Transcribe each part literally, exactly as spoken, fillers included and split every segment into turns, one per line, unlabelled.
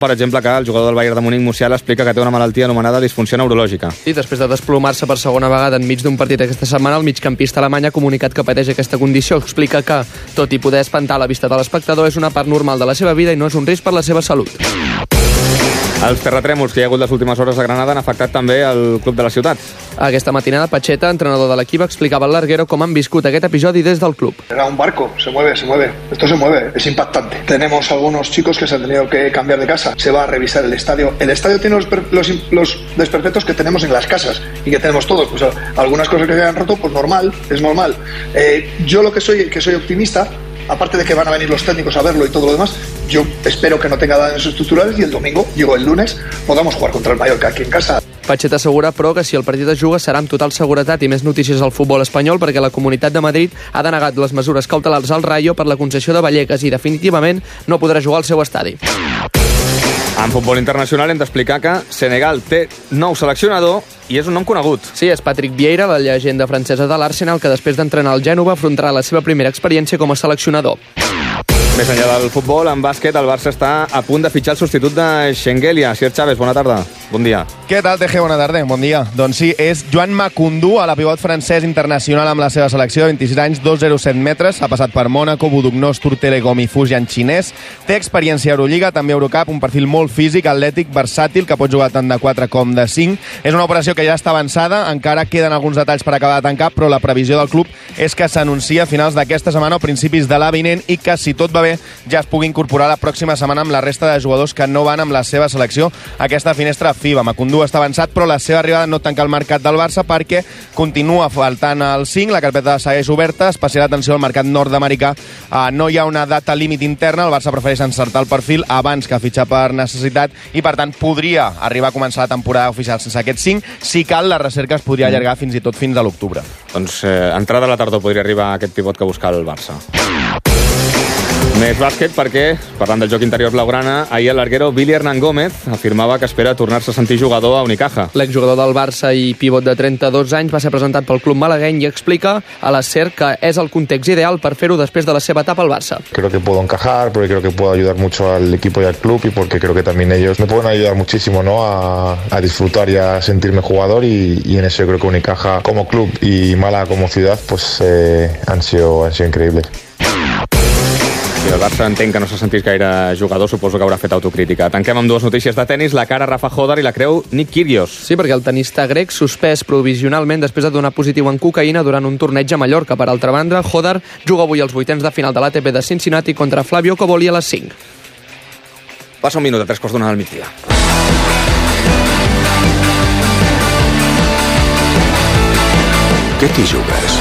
Per exemple, que el jugador del Bayern de Múnich, Musiala, explica que té una malaltia anomenada disfunció neurològica.
I després de desplomar-se per segona vegada enmig d'un partit aquesta setmana, el migcampista alemany ha comunicat que pateix aquesta condició. Explica que, tot i poder espantar la vista de l'espectador, és una part normal de la seva vida i no és un risc per la seva salut.
Els terratrèmols que hi ha hagut les últimes hores a Granada han afectat també el club de la ciutat.
Aquesta matinada, Pacheta, entrenador de l'equip, explicava al Larguero com han viscut aquest episodi des del club.
Era un barco, se mueve, se mueve. Esto se mueve, es impactante. Tenemos algunos chicos que se han tenido que cambiar de casa. Se va a revisar el estadio. El estadio tiene los, los, los desperfectos que tenemos en las casas y que tenemos todos. Pues algunas cosas que se han roto, pues normal, es normal. Eh, yo lo que soy, que soy optimista, aparte de que van a venir los técnicos a verlo y todo lo demás, yo espero que no tenga daños estructurales y el domingo, digo el lunes, podamos jugar contra el Mallorca aquí en casa.
Pacheta assegura, però, que si el partit es juga serà amb total seguretat i més notícies al futbol espanyol perquè la Comunitat de Madrid ha denegat les mesures cautelars al Rayo per la concessió de Vallecas i definitivament no podrà jugar al seu estadi.
En futbol internacional hem d'explicar que Senegal té nou seleccionador i és un nom conegut.
Sí, és Patrick Vieira, la llegenda francesa de l'Arsenal, que després d'entrenar el Gènova afrontarà la seva primera experiència com a seleccionador.
Més enllà del futbol, en bàsquet, el Barça està a punt de fitxar el substitut de Schengelia. Sier Chávez, bona tarda. Bon dia.
Què tal, T G? Bona tarda. Bon dia. Doncs sí, és Joan Macundú, a la pivot francès internacional amb la seva selecció de vint-i-sis anys, dos coma zero set metres. Ha passat per Mònaco, Budućnost, Turtelecom i Fujian xinès. Té experiència a Eurolliga, també a Eurocup, un perfil molt físic, atlètic, versàtil, que pot jugar tant de quatre com de cinc. És una operació que ja està avançada, encara queden alguns detalls per acabar de tancar, però la previsió del club és que s'anuncia a finals d'aquesta setmana o principis de la vinent i que, si tot va bé, ja es pugui incorporar la pròxima setmana amb la resta de jugadors que no van amb la seva selecció a aquesta finestra FIBA. Macundú està avançat, però la seva arribada no tanca el mercat del Barça perquè continua faltant el cinc, la carpeta segueix oberta, especial atenció al mercat nord-americà. Uh, no hi ha una data límit interna, el Barça prefereix encertar el perfil abans que fitxar per necessitat i, per tant, podria arribar a començar la temporada oficial sense aquest cinc. Si cal, la recerca es podria allargar fins i tot fins a l'octubre.
Doncs eh, entrada a la tardor podria arribar aquest pivot que busca el Barça. Més bàsquet perquè, parlant del joc interior blaugrana, ahir el larguero Billy Hernán Gómez afirmava que espera tornar-se a sentir jugador a Unicaja.
L'exjugador del Barça i pivot de trenta-dos anys va ser presentat pel club malagueny i explica a la SER que és el context ideal per fer-ho després de la seva etapa al Barça.
Creo que puedo encajar, porque creo que puedo ayudar mucho al equipo y al club y porque creo que también ellos me pueden ayudar muchísimo, ¿no? a, a disfrutar y a sentirme jugador y, y en eso yo creo que Unicaja como club y Málaga como ciudad pues eh, han sido, han sido increíbles.
Si el Barça entén que no s'ha sentit gaire jugador, suposo que haurà fet autocrítica. Tanquem amb dues notícies de tennis, la cara Rafa Hodar i la creu Nick Kyrgios.
Sí, perquè el tenista grec suspès provisionalment després de donar positiu en cocaïna durant un torneig a Mallorca. Per altra banda, Hodar juga avui als vuitens de final de l'A T P de Cincinnati contra Flavio Cobolli a les cinc.
Passa un minut a tres quarts d'una del migdia.
Què t'hi jugues?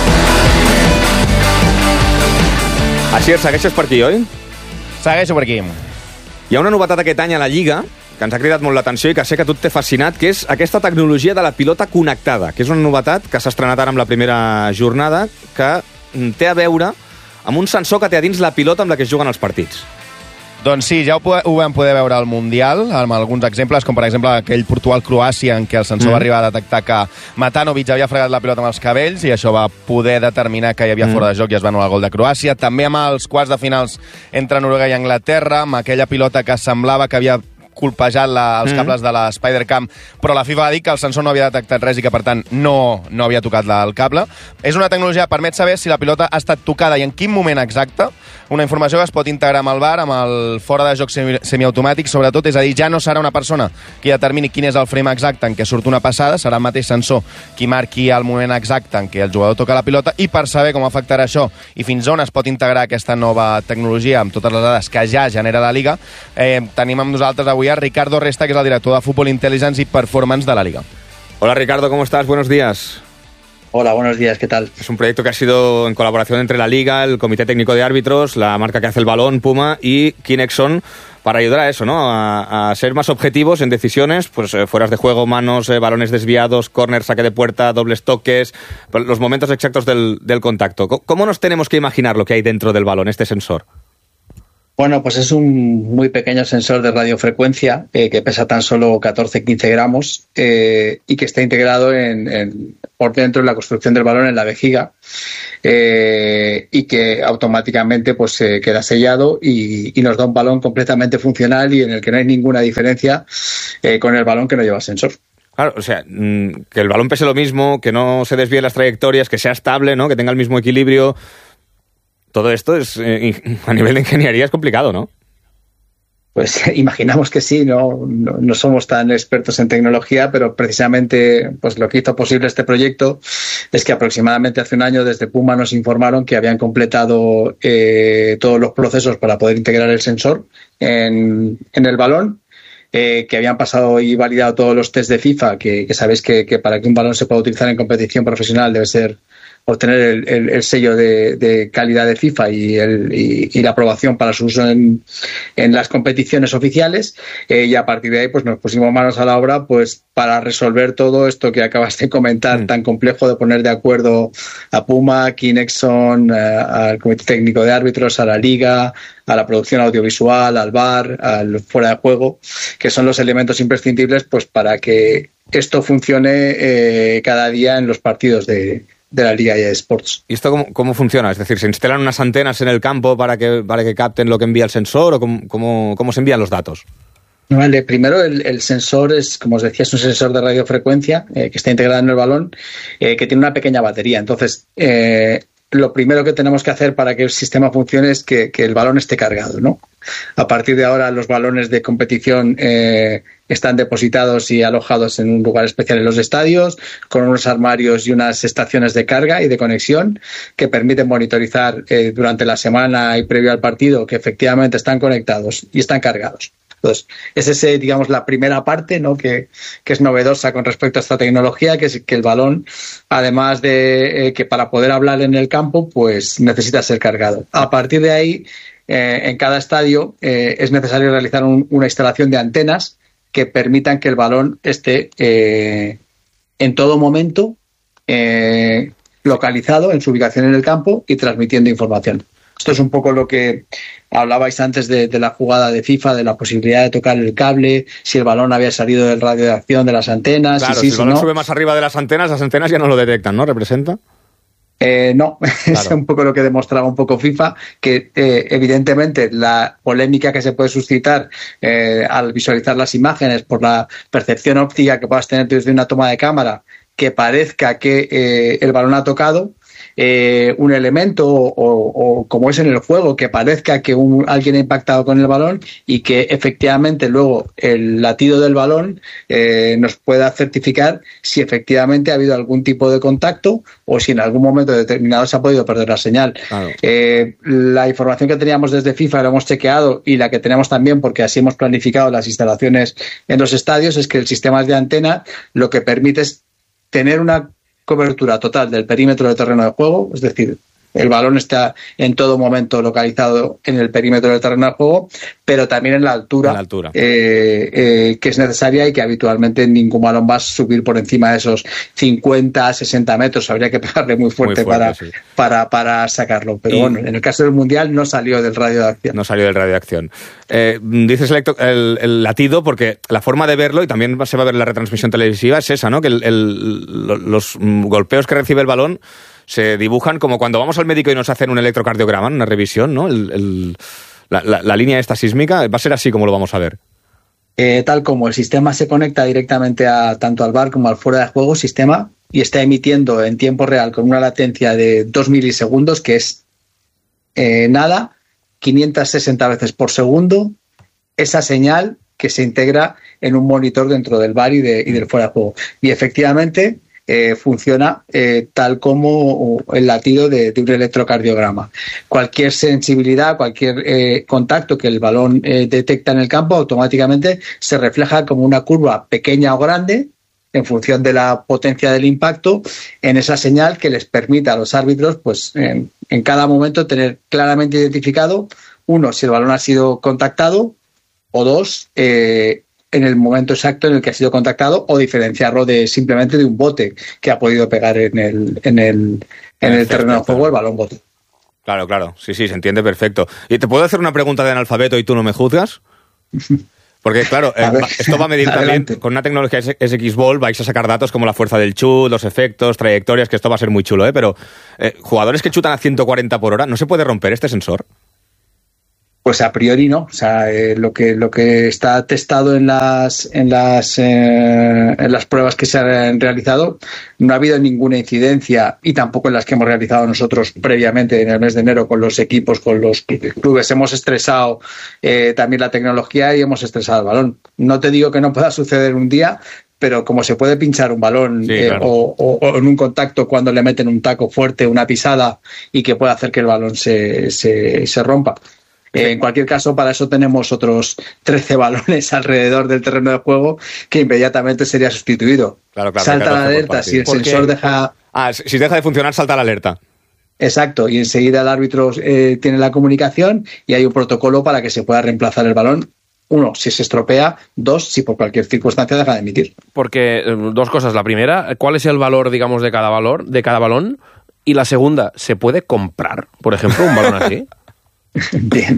Així, segueixes per aquí, oi?
Segueixo per aquí.
Hi ha una novetat aquest any a la Lliga que ens ha cridat molt l'atenció i que sé que a tu t'he fascinat, que és aquesta tecnologia de la pilota connectada, que és una novetat que s'ha estrenat ara amb la primera jornada, que té a veure amb un sensor que té a dins la pilota amb la que es juguen els partits.
Doncs sí, ja ho, ho vam poder veure al Mundial, amb alguns exemples, com per exemple aquell Portugal-Croàcia, en què el sensor mm. va arribar a detectar que Matanovic havia fregat la pilota amb els cabells i això va poder determinar que hi havia mm. fora de joc i es va anul·lar el gol de Croàcia. També amb els quarts de finals entre Noruega i Anglaterra, amb aquella pilota que semblava que havia colpejat la, els cables mm. de la Spider-Cam, però la FIFA va dir que el sensor no havia detectat res i que, per tant, no, no havia tocat la, el cable. És una tecnologia que permet saber si la pilota ha estat tocada i en quin moment exacte, una informació que es pot integrar amb el V A R, amb el fora de joc semi, semiautomàtic, sobretot, és a dir, ja no serà una persona qui determini quin és el frame exacte en què surt una passada, serà el mateix sensor qui marqui el moment exacte en què el jugador toca la pilota, i per saber com afectarà això i fins on es pot integrar aquesta nova tecnologia amb totes les dades que ja genera la Liga, eh, tenim amb nosaltres avui a Ricardo Resta, que es el director de Football Intelligence y Performance de la Liga.
Hola Ricardo, ¿cómo estás? Buenos días.
Hola, buenos días, ¿qué tal?
Es un proyecto que ha sido en colaboración entre la Liga, el Comité Técnico de Árbitros, la marca que hace el balón, Puma, y Kinexon, para ayudar a eso, ¿no? A, a ser más objetivos en decisiones, pues eh, fueras de juego, manos, eh, balones desviados, córner, saque de puerta, dobles toques, los momentos exactos del, del contacto. ¿Cómo nos tenemos que imaginar lo que hay dentro del balón, este sensor?
Bueno, pues es un muy pequeño sensor de radiofrecuencia eh, que pesa tan solo catorce a quince gramos eh, y que está integrado en, en, por dentro en la construcción del balón en la vejiga eh, y que automáticamente pues eh, queda sellado y, y nos da un balón completamente funcional y en el que no hay ninguna diferencia eh, con el balón que no lleva sensor.
Claro, o sea, que el balón pese lo mismo, que no se desvíe las trayectorias, que sea estable, ¿no? Que tenga el mismo equilibrio. Todo esto es eh, a nivel de ingeniería es complicado, ¿no?
Pues imaginamos que sí, no, no, no somos tan expertos en tecnología, pero precisamente pues lo que hizo posible este proyecto es que aproximadamente hace un año desde Puma nos informaron que habían completado eh, todos los procesos para poder integrar el sensor en, en el balón. Eh, que habían pasado y validado todos los test de FIFA, que, que sabéis que, que para que un balón se pueda utilizar en competición profesional debe ser obtener el, el, el sello de, de calidad de FIFA y, el, y, y la aprobación para su uso en, en las competiciones oficiales eh, y a partir de ahí pues nos pusimos manos a la obra pues para resolver todo esto que acabas de comentar, mm. tan complejo de poner de acuerdo a Puma, a Kinexon, a, al Comité Técnico de Árbitros, a la Liga, a la producción audiovisual, al V A R, al fuera de juego, que son los elementos imprescindibles pues para que esto funcione eh, cada día en los partidos de de la Liga de Sports.
¿Y esto cómo, cómo funciona? Es decir, ¿se instalan unas antenas en el campo para que, para que capten lo que envía el sensor o cómo, cómo, cómo se envían los datos?
Vale, primero el, el sensor es, como os decía, es un sensor de radiofrecuencia eh, que está integrado en el balón, eh, que tiene una pequeña batería. Entonces, eh, lo primero que tenemos que hacer para que el sistema funcione es que, que el balón esté cargado, ¿no? A partir de ahora los balones de competición eh, están depositados y alojados en un lugar especial en los estadios, con unos armarios y unas estaciones de carga y de conexión que permiten monitorizar eh, durante la semana y previo al partido que efectivamente están conectados y están cargados. Entonces, esa es, digamos, la primera parte, ¿no? que, que es novedosa con respecto a esta tecnología, que es que el balón, además de eh, que para poder hablar en el campo, pues necesita ser cargado. A partir de ahí, eh, en cada estadio eh, es necesario realizar un, una instalación de antenas que permitan que el balón esté eh, en todo momento eh, localizado en su ubicación en el campo y transmitiendo información. Esto es un poco lo que hablabais antes de, de la jugada de FIFA, de la posibilidad de tocar el cable, si el balón había salido del radio de acción de las antenas.
Claro,
si, sí,
si el balón
si no.
sube más arriba de las antenas, las antenas ya no lo detectan, ¿no? ¿Representa?
Eh, no,
claro.
Es un poco lo que demostraba un poco FIFA, que eh, evidentemente la polémica que se puede suscitar eh, al visualizar las imágenes por la percepción óptica que puedas tener desde una toma de cámara, que parezca que eh, el balón ha tocado, Eh, un elemento o, o como es en el juego, que parezca que un, alguien ha impactado con el balón y que efectivamente luego el latido del balón eh, nos pueda certificar si efectivamente ha habido algún tipo de contacto o si en algún momento determinado se ha podido perder la señal. Claro. Eh, la información que teníamos desde FIFA, lo hemos chequeado, y la que tenemos también, porque así hemos planificado las instalaciones en los estadios, es que el sistema de antena lo que permite es tener una cobertura total del perímetro del terreno de juego, es decir, el balón está en todo momento localizado en el perímetro del terreno de juego, pero también en la altura,
en la altura.
Eh, eh, que es necesaria y que habitualmente ningún balón va a subir por encima de esos cincuenta, sesenta metros. Habría que pegarle muy fuerte, muy fuerte para, sí. para, para sacarlo. Pero y, bueno, en el caso del Mundial no salió del radio de acción.
No salió del radio de acción. Eh, dices el, el, el latido porque la forma de verlo, y también se va a ver en la retransmisión televisiva, es esa, ¿no? Que el, el, los golpeos que recibe el balón se dibujan como cuando vamos al médico y nos hacen un electrocardiograma, una revisión, ¿no? El, el, la, la, la línea esta sísmica, va a ser así como lo vamos a ver.
Eh, tal como el sistema se conecta directamente a tanto al V A R como al fuera de juego sistema y está emitiendo en tiempo real con una latencia de dos milisegundos, que es eh, nada, quinientas sesenta veces por segundo, esa señal que se integra en un monitor dentro del V A R y, de, y del fuera de juego. Y efectivamente Eh, funciona eh, tal como el latido de, de un electrocardiograma. Cualquier sensibilidad, cualquier eh, contacto que el balón eh, detecta en el campo, automáticamente se refleja como una curva pequeña o grande en función de la potencia del impacto en esa señal que les permita a los árbitros pues en, en cada momento tener claramente identificado, uno, si el balón ha sido contactado, o dos, eh, en el momento exacto en el que ha sido contactado, o diferenciarlo de simplemente de un bote que ha podido pegar en el en el en el terreno de juego, el balón bote.
Claro, claro, sí, sí, se entiende perfecto. ¿Y te puedo hacer una pregunta de analfabeto y tú no me juzgas? Porque, claro, eh, ver, esto va a medir adelante. También, con una tecnología S X Ball vais a sacar datos como la fuerza del chut, los efectos, trayectorias, que esto va a ser muy chulo, ¿eh? Pero, eh, jugadores que chutan a ciento cuarenta por hora, ¿no se puede romper este sensor?
Pues a priori no, o sea, eh, lo que lo que está testado en las en las eh, en las pruebas que se han realizado, no ha habido ninguna incidencia, y tampoco en las que hemos realizado nosotros previamente en el mes de enero con los equipos, con los clubes. Hemos estresado eh, también la tecnología y hemos estresado el balón. No te digo que no pueda suceder un día, pero como se puede pinchar un balón sí, eh, claro. o, o, o en un contacto cuando le meten un taco fuerte, una pisada, y que puede hacer que el balón se, se, se rompa. Eh, en cualquier caso, para eso tenemos otros trece balones alrededor del terreno de juego que inmediatamente sería sustituido.
Claro, claro,
salta la alerta, si el
Porque...
sensor deja...
Ah, si deja de funcionar, salta la alerta.
Exacto, y enseguida el árbitro eh, tiene la comunicación y hay un protocolo para que se pueda reemplazar el balón. Uno, si se estropea. Dos, si por cualquier circunstancia deja de emitir.
Porque, dos cosas. La primera, ¿cuál es el valor, digamos, de cada valor, de cada balón? Y la segunda, ¿se puede comprar, por ejemplo, un balón así?
Bien,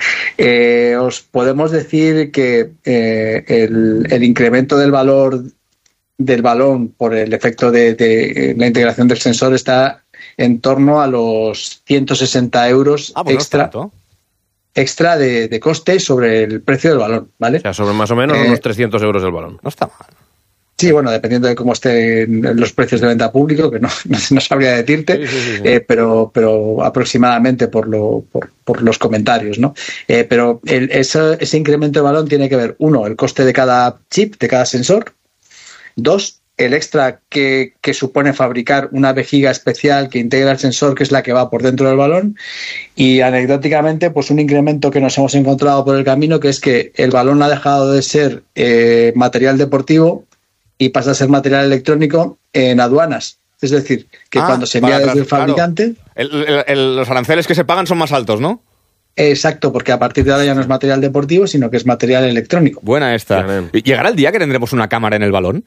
eh, os podemos decir que eh, el, el incremento del valor del balón por el efecto de, de la integración del sensor está en torno a los ciento sesenta euros ah, pues extra, no extra de, de coste sobre el precio del balón, ¿vale?
O sea, sobre más o menos eh, unos trescientos euros el balón.
No está mal.
Sí, bueno, dependiendo de cómo estén los precios de venta público, que no, no, no sabría decirte, sí, sí, sí, sí. Eh, pero, pero aproximadamente por, lo, por, por los comentarios, ¿no? Eh, pero el, ese, ese incremento de balón tiene que ver, uno, el coste de cada chip, de cada sensor; dos, el extra que, que supone fabricar una vejiga especial que integra el sensor, que es la que va por dentro del balón; y anecdóticamente, pues un incremento que nos hemos encontrado por el camino, que es que el balón ha dejado de ser eh, material deportivo y pasa a ser material electrónico en aduanas. Es decir, que ah, cuando se envía desde el fabricante...
Claro. El, el, el, los aranceles que se pagan son más altos, ¿no?
Exacto, porque a partir de ahora ya no es material deportivo, sino que es material electrónico.
Buena esta. ¿Llegará el día que tendremos una cámara en el balón?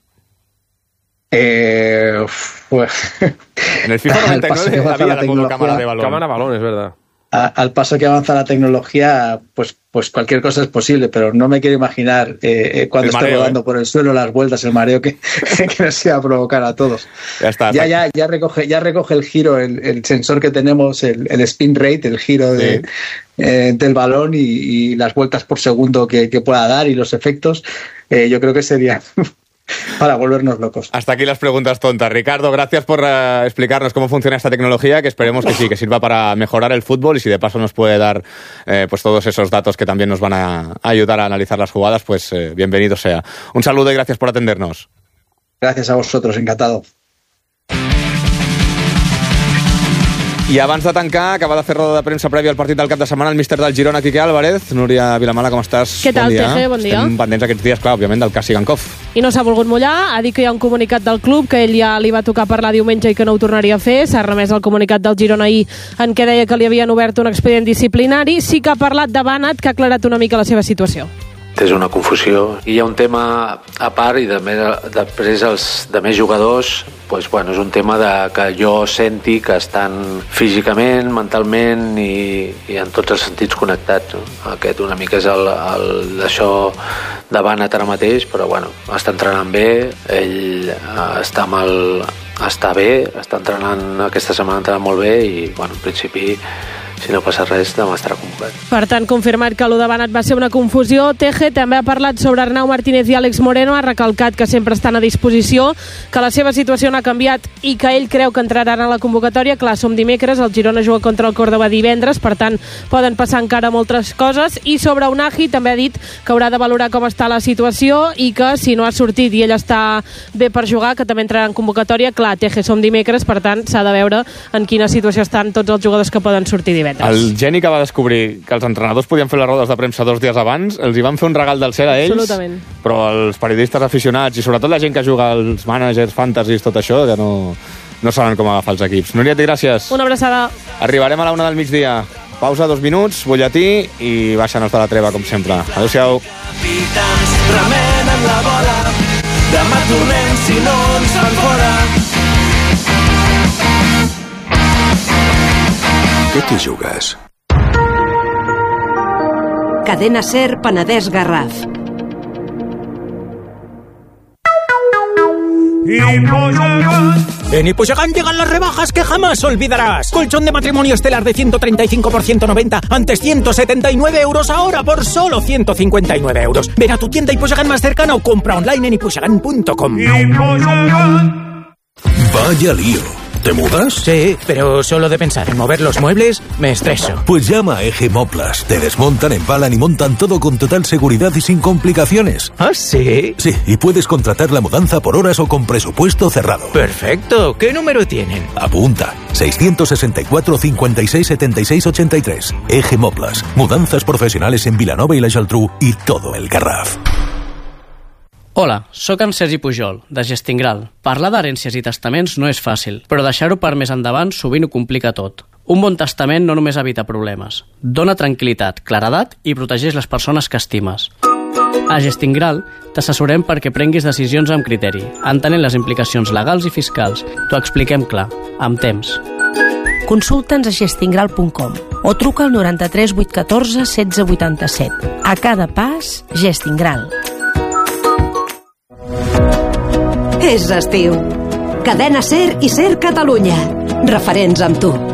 Eh, pues...
En el FIFA noventa y nueve había la, la cámara de balón.
Cámara balón, es verdad.
A, al paso que avanza la tecnología, pues, pues cualquier cosa es posible, pero no me quiero imaginar eh, eh, cuando esté rodando eh. por el suelo las vueltas, el mareo que, que nos iba a provocar a todos.
Ya está.
Ya, ya, ya recoge, ya recoge el giro, el, el sensor que tenemos, el, el spin rate, el giro de, sí. eh, del balón y, y las vueltas por segundo que, que pueda dar y los efectos. Eh, yo creo que sería para volvernos locos.
Hasta aquí las preguntas tontas. Ricardo, gracias por uh, explicarnos cómo funciona esta tecnología, que esperemos que sí, que sirva para mejorar el fútbol, y si de paso nos puede dar eh, pues todos esos datos que también nos van a ayudar a analizar las jugadas, pues eh, bienvenido sea. Un saludo y gracias por atendernos.
Gracias a vosotros, encantado.
I abans de tancar, acaba de fer roda de premsa prèvia al partit del cap de setmana el míster del Girona, Quique Álvarez. Núria Vilamala, com estàs?
Què tal, bon Teje? Bon dia.
Estem pendents aquests dies, clar, òbviament, del cas Sigankov.
I no s'ha volgut mullar, ha dit que hi ha un comunicat del club, que ell ja li va tocar parlar diumenge i que no ho tornaria a fer. S'ha remès el comunicat del Girona ahir en què deia que li havien obert un expedient disciplinari. Sí que ha parlat de Bànat, que ha aclarat una mica la seva situació.
És una confusió. I hi ha un tema a part, i de més, després els de més jugadors, pues, bueno, és un tema de que jo senti que estan físicament, mentalment i, i en tots els sentits connectats. No? Aquest una mica és el, el, això de Bànat ara mateix, però bueno, està entrenant bé, ell està, amb el, està bé, està entrenant, aquesta setmana ha entrenat molt bé i bueno, en principi, si no passa res, demà estarà complet.
Per tant, confirmat que l'U de Bànat va ser una confusió. Teje també ha parlat sobre Arnau Martínez i Àlex Moreno, ha recalcat que sempre estan a disposició, que la seva situació no ha canviat i que ell creu que entraran a la convocatòria. Clar, som dimecres, el Girona juga contra el Córdoba divendres, per tant, poden passar encara moltes coses. I sobre Unai també ha dit que haurà de valorar com està la situació i que si no ha sortit i ell està bé per jugar, que també entrarà en convocatòria. Clar, Teje, som dimecres, per tant, s'ha de veure en quina situació estan tots els jugadors que poden sortir divendres.
El geni que va descobrir que els entrenadors podien fer les rodes de premsa dos dies abans, els hi van fer un regal del cel a ells.
Absolutament.
Però els periodistes aficionats i sobretot la gent que juga als managers, fantasis, tot això, ja no, no saben com agafar els equips. Núria, gràcies.
Una abraçada.
Arribarem a la una del migdia. Pausa, dos minuts, butlletí i baixen els de la treva, com sempre. Adéu-siau. Capitans remenen la bola, demà tornem si no ens fan fora.
què t'hi jugues?
Cadena SER Penedès Garraf.
En Hipogagán llegan las rebajas que jamás olvidarás. Colchón de matrimonio estelar de ciento treinta y cinco por ciento noventa, antes ciento setenta y nueve euros, ahora por solo ciento cincuenta y nueve euros. Ven a tu tienda Hipogagán más cercana o compra online en hipogagán punto com.
Vaya lío. ¿Te mudas?
Sí, pero solo de pensar en mover los muebles me estreso.
Pues llama a Eje Moplas. Te desmontan, empalan y montan todo con total seguridad y sin complicaciones.
¿Ah, sí?
Sí, y puedes contratar la mudanza por horas o con presupuesto cerrado.
Perfecto. ¿Qué número tienen?
Apunta. seiscientos sesenta y cuatro, cincuenta y seis, setenta y seis, ochenta y tres. Eje Moplas. Mudanzas profesionales en Vilanova i la Geltrú y todo el Garraf.
Hola, sóc en Sergi Pujol, de Gestingral. Parlar d'herències i testaments no és fàcil, però deixar-ho per més endavant sovint ho complica tot. Un bon testament no només evita problemes, dona tranquil·litat, claredat i protegeix les persones que estimes. A Gestingral t'assessorem perquè prenguis decisions amb criteri, entenent les implicacions legals i fiscals. T'ho expliquem clar, amb temps.
Consulta'ns a gestingral punt com o truca al noranta-tres vuit catorze setze vuitanta-set. A cada pas, Gestingral.
És estiu. Cadena SER i SER Catalunya. Referents amb tu.